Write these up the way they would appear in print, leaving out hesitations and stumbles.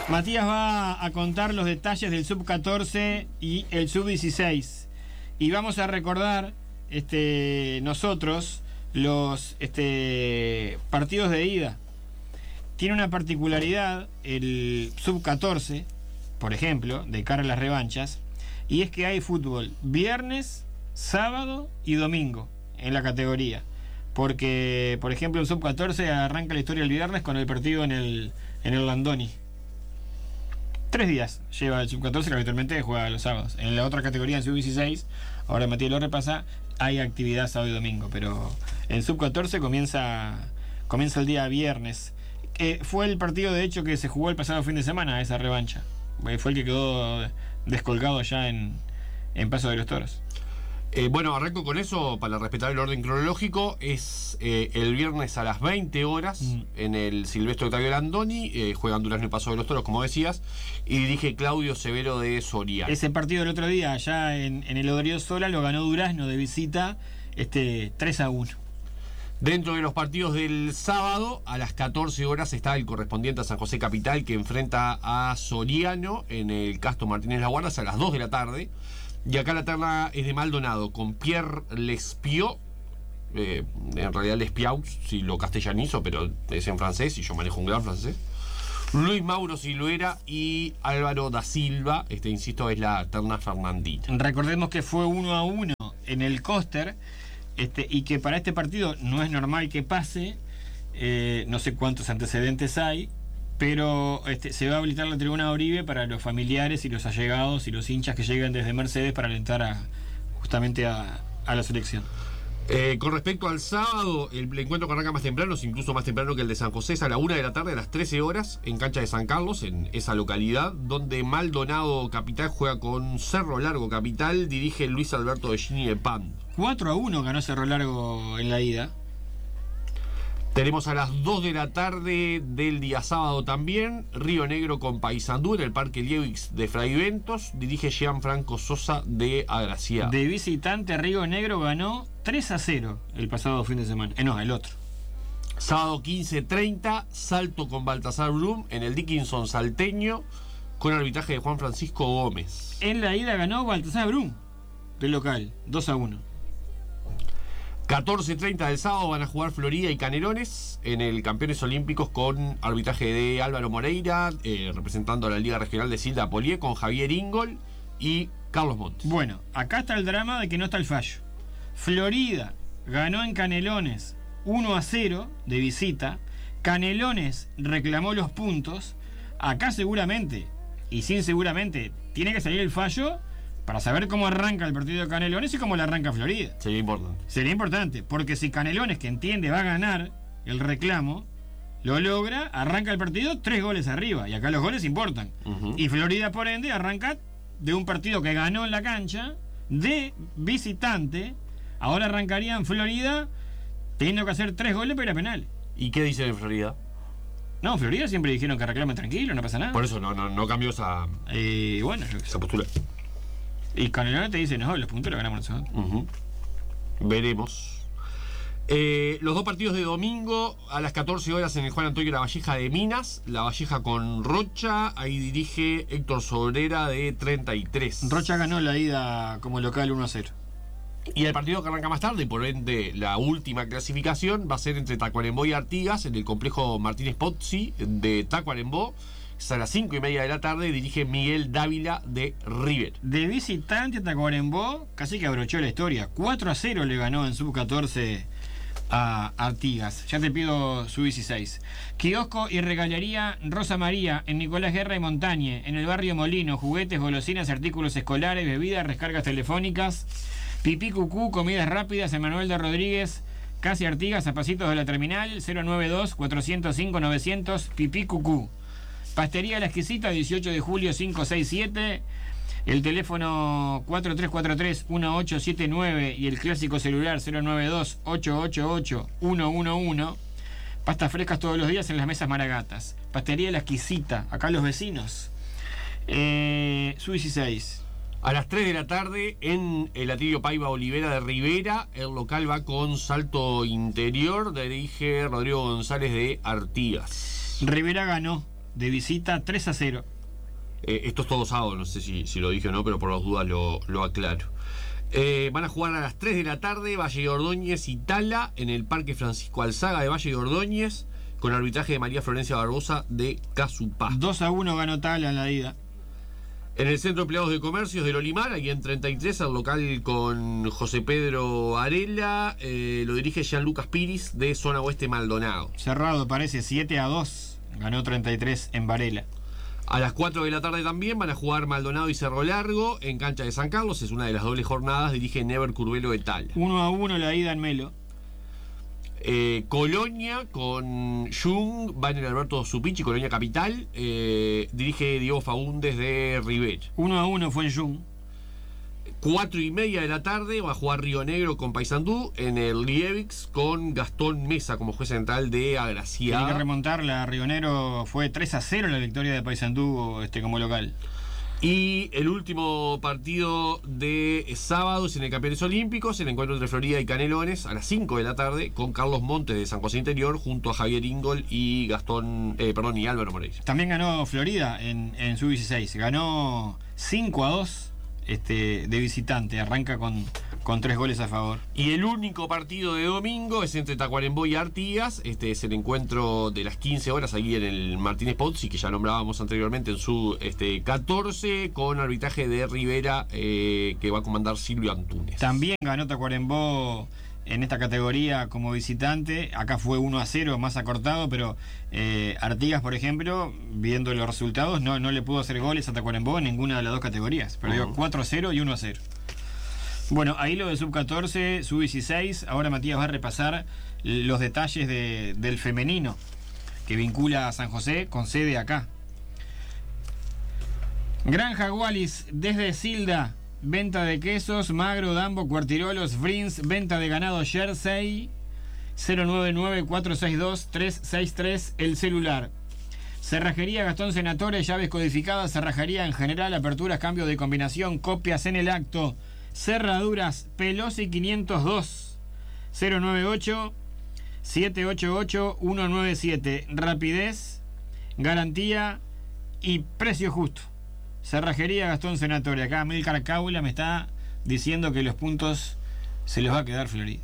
Matías va a contar los detalles del sub-14 y el sub-16. Y vamos a recordar nosotros los partidos de ida. Tiene una particularidad el sub-14, por ejemplo, de cara a las revanchas, y es que hay fútbol viernes, sábado y domingo en la categoría. Porque, por ejemplo, el sub-14 arranca la historia el viernes con el partido en el Landoni. 3 días lleva el sub-14, que habitualmente juega los sábados. En la otra categoría, en sub-16, ahora Matías lo repasa, hay actividad sábado y domingo, pero en sub-14 comienza el día viernes. Fue el partido, de hecho, que se jugó el pasado fin de semana, esa revancha. Fue el que quedó descolgado ya en Paso de los Toros. Bueno, arranco con eso para respetar el orden cronológico. Es el viernes a las 20 horas en el Silvestre Octavio Landoni. Juegan Durazno y Paso de los Toros, como decías, y dirige Claudio Severo de Soriano. Ese partido del otro día, allá en el Odriozola, lo ganó Durazno de visita 3-1. Dentro de los partidos del sábado, a las 14 horas está el correspondiente a San José Capital, que enfrenta a Soriano en el Castro Martínez La Guardas a las 2 de la tarde. Y acá la terna es de Maldonado, con Pierre Lespiau, en realidad Lespiau, si lo castellanizo, pero es en francés y yo manejo un gran francés. Luis Mauro Siluera y Álvaro da Silva, insisto, es la terna fernandina. Recordemos que fue 1-1 en el Coster, y que para este partido no es normal que pase, no sé cuántos antecedentes hay, pero se va a habilitar la tribuna de Oribe para los familiares y los allegados y los hinchas que llegan desde Mercedes para alentar justamente a la selección. Con respecto al sábado, el encuentro que arranca más temprano, incluso más temprano que el de San José, es a la 1 de la tarde, a las 13 horas, en cancha de San Carlos, en esa localidad, donde Maldonado Capital juega con Cerro Largo Capital, dirige Luis Alberto Bellini de Pan. 4-1 ganó Cerro Largo en la ida. Tenemos a las 2 de la tarde del día sábado también, Río Negro con Paysandú en el Parque Liebix de Fraiventos, dirige Gianfranco Sosa de Agraciada. De visitante, Río Negro ganó 3-0 el pasado fin de semana. El otro. Sábado 15:30, Salto con Baltasar Brum en el Dickinson salteño, con arbitraje de Juan Francisco Gómez. En la ida ganó Baltasar Brum, del local, 2-1. 14:30 del sábado van a jugar Florida y Canelones en el Campeones Olímpicos con arbitraje de Álvaro Moreira, representando a la Liga Regional de Silda Polié, con Javier Ingol y Carlos Montes. Bueno, acá está el drama de que no está el fallo. Florida ganó en Canelones 1-0 de visita. Canelones reclamó los puntos. Acá seguramente, y sin seguramente, tiene que salir el fallo para saber cómo arranca el partido de Canelones y cómo le arranca Florida. Sería importante. Sería importante, porque si Canelones, que entiende, va a ganar el reclamo, lo logra, arranca el partido 3 goles arriba, y acá los goles importan. Y Florida, por ende, arranca de un partido que ganó en la cancha, de visitante. Ahora arrancaría en Florida teniendo que hacer 3 goles para ir a penal. ¿Y qué dice de Florida? No, Florida siempre dijeron que reclamen tranquilo, no pasa nada. Por eso no cambió esa postura. Y Canelones te dice, no, los puntos los ganamos nosotros. Veremos. Los 2 partidos de domingo a las 14 horas en el Juan Antonio La Valleja de Minas. La Valleja con Rocha. Ahí dirige Héctor Sobrera de 33. Rocha ganó la ida como local 1-0. Y el partido que arranca más tarde, y por ende la última clasificación, va a ser entre Tacuarembó y Artigas en el complejo Martínez Pozzi de Tacuarembó. Es a las 5:30 de la tarde, dirige Miguel Dávila de River. De visitante a Tacuarembó, casi que abrochó la historia. 4-0 le ganó en sub-14 a Artigas. Ya te pido sub-16. Kiosco y regalería Rosa María en Nicolás Guerra y Montañe, en el barrio Molino. Juguetes, golosinas, artículos escolares, bebidas, recargas telefónicas. Pipí Cucú, comidas rápidas, Emanuel de Rodríguez, casi Artigas, a pasitos de la terminal, 092-405-900, Pipí Cucú. Pastería La Exquisita, 18 de julio 567, el teléfono 4343-1879 y el clásico celular 092-888-111. Pastas frescas todos los días en las mesas Maragatas. Pastería La Exquisita, acá los vecinos. Sub-16. A las 3 de la tarde en el Atilio Paiva Olivera de Rivera, el local va con Salto Interior, dirige Rodrigo González de Artigas. Rivera ganó de visita 3-0. Esto es todo sábado, no sé si lo dije o no, pero por las dudas lo aclaro. Van a jugar a las 3 de la tarde Valle de Ordóñez y Tala en el Parque Francisco Alzaga de Valle de Ordóñez, con arbitraje de María Florencia Barbosa de Casupá. 2-1 ganó Tala en la ida. En el Centro de Empleados de Comercios del Olimar, aquí en 33, al local con José Pedro Arela, lo dirige Gianlucas Piris de Zona Oeste Maldonado. Cerrado, parece 7-2. Ganó 33 en Varela. A las 4 de la tarde también van a jugar Maldonado y Cerro Largo en cancha de San Carlos. Es una de las dobles jornadas. Dirige Never Curvelo de Tala. 1-1 la ida en Melo. Colonia con Jung va en el Alberto Supichi, Colonia Capital. Dirige Diego Faúndez de Rivera. 1-1 fue en Jung. 4:30 de la tarde va a jugar Río Negro con Paysandú en el Lievix con Gastón Mesa como juez central de Agraciada. Tiene que remontar, la Rionero fue 3-0 la victoria de Paysandú como local. Y el último partido de sábado es en el Campeones Olímpicos, el encuentro entre Florida y Canelones a las 5 de la tarde con Carlos Montes de San José Interior junto a Javier Ingol y y Álvaro Moreira. También ganó Florida en su 16, ganó 5-2 de visitante, arranca con 3 goles a favor. Y el único partido de domingo es entre Tacuarembó y Artigas. Este es el encuentro de las 15 horas ahí en el Martínez Pozzi, que ya nombrábamos anteriormente en su 14, con arbitraje de Rivera, que va a comandar Silvio Antunes. También ganó Tacuarembó en esta categoría como visitante. Acá fue 1-0, más acortado, pero Artigas, por ejemplo, viendo los resultados, no le pudo hacer goles a Tacuarembó en ninguna de las dos categorías. Perdió 4-0 y 1-0. Bueno, ahí lo de sub-14, sub-16. Ahora Matías va a repasar los detalles del femenino que vincula a San José con sede acá. Granja Wallis desde Silda, venta de quesos, Magro, Dambo, Cuartirolos, Frins, venta de ganado Jersey. 099-462-363 el celular. Cerrajería Gastón Senatore, llaves codificadas, cerrajería en general, aperturas, cambio de combinación, copias en el acto. Cerraduras Pelosi 502 098-788-197. Rapidez, garantía y precio justo. Cerrajería Gastón Senatore. Acá Milcar Caula me está diciendo que los puntos se los va a quedar Florida.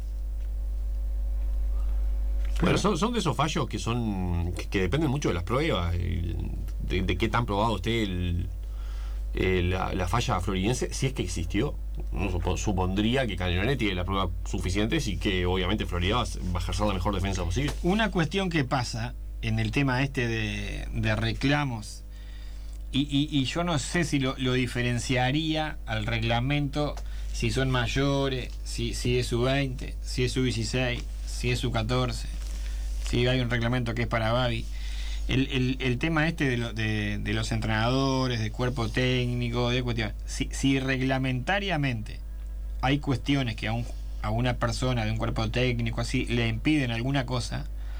Bueno, son de esos fallos que dependen mucho de las pruebas, de qué tan probado esté la falla floridense, si es que existió. Uno supondría que Canelones tiene la prueba suficientes y que obviamente Florida va a ejercer la mejor defensa posible. Una cuestión que pasa en el tema de reclamos, y yo no sé si lo diferenciaría al reglamento, si son mayores, si es sub-20, si es sub-16, si es sub-14, si hay un reglamento que es para Babi. El tema de los entrenadores, de cuerpo técnico, de cuestiones, si reglamentariamente hay cuestiones que a una persona de un cuerpo técnico así le impiden alguna cosa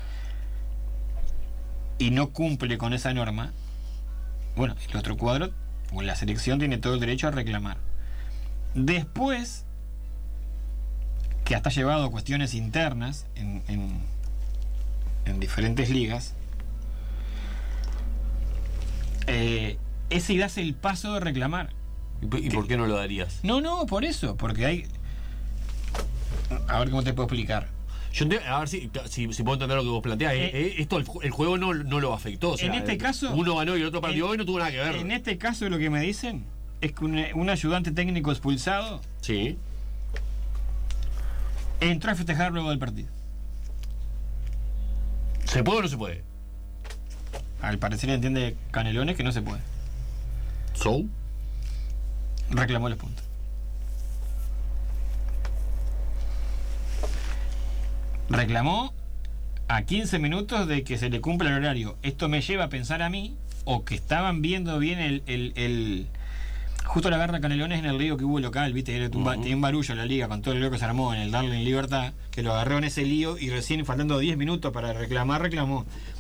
y no cumple con esa norma, bueno, el otro cuadro o la selección tiene todo el derecho a reclamar. Después que hasta llevado a cuestiones internas en diferentes ligas, ese das el paso de reclamar. ¿Y por qué no lo darías? No, por eso, porque hay... A ver cómo te puedo explicar. A ver si puedo entender lo que vos planteás. Esto el juego no lo afectó. O sea, en este caso, uno ganó y el otro perdió y no tuvo nada que ver. En este caso lo que me dicen es que un ayudante técnico expulsado, sí, entró a festejar luego del partido. ¿Se puede o no se puede? Al parecer entiende Canelones que no se puede. Reclamó los puntos. Reclamó a 15 minutos de que se le cumpla el horario. Esto me lleva a pensar a mí, o que estaban viendo bien el justo la agarra Canelones en el lío que hubo local, viste, tenía un barullo en la liga con todo el lío que se armó en el Darling Libertad, que lo agarró en ese lío y recién faltando 10 minutos para reclamó.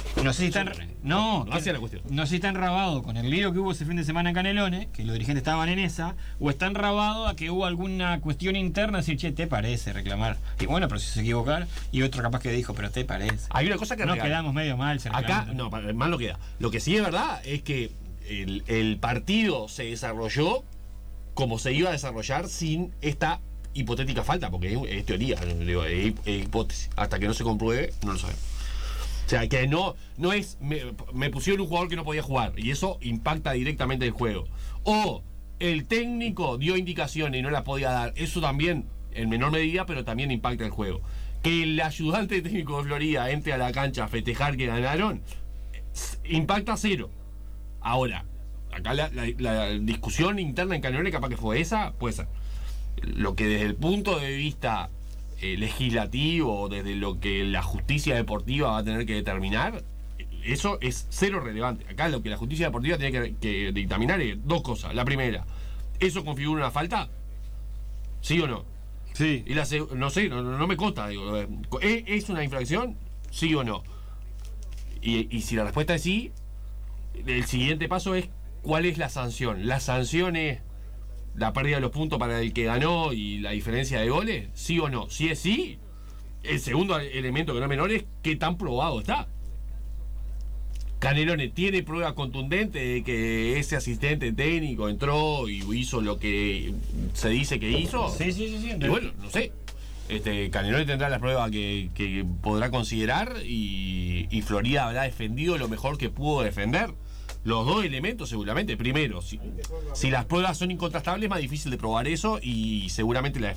No sé si están. No, no hacía la cuestión. No sé si están rabados con el lío que hubo ese fin de semana en Canelones, que los dirigentes estaban en esa, o están rabados a que hubo alguna cuestión interna, decir, che, ¿te parece reclamar? Y bueno, pero si se equivocar, y otro capaz que dijo, pero ¿te parece? Hay una cosa que nos quedamos medio mal. Acá, no, mal no queda. Lo que sí es verdad es que el partido se desarrolló como se iba a desarrollar sin esta hipotética falta, porque es teoría, es hipótesis. Hasta que no se compruebe, no lo sabemos. O sea, que no es. Me pusieron un jugador que no podía jugar y eso impacta directamente el juego. O el técnico dio indicaciones y no las podía dar. Eso también, en menor medida, pero también impacta el juego. Que el ayudante técnico de Florida entre a la cancha a festejar que ganaron, impacta 0. Ahora, acá la discusión interna en Canelones capaz que fue esa, puede ser. Lo que desde el punto de vista legislativo, desde lo que la justicia deportiva va a tener que determinar, eso es 0 relevante. Acá lo que la justicia deportiva tiene que dictaminar es 2 cosas. La primera, ¿eso configura una falta? ¿Sí o no? Sí. Y no sé, no me consta. Digo, ¿es una infracción? ¿Sí o no? Y si la respuesta es sí, el siguiente paso es ¿cuál es la sanción? ¿La sanción es la pérdida de los puntos para el que ganó y la diferencia de goles? ¿Sí o no? Si es sí, el segundo elemento que no es menor es qué tan probado está. Canelones tiene prueba contundente de que ese asistente técnico entró y hizo lo que se dice que hizo. Sí. Y bueno, no sé. Canelones tendrá la prueba que podrá considerar y Florida habrá defendido lo mejor que pudo defender. Los 2 elementos seguramente. Primero, si las pruebas son incontrastables, es más difícil de probar eso y seguramente la defensa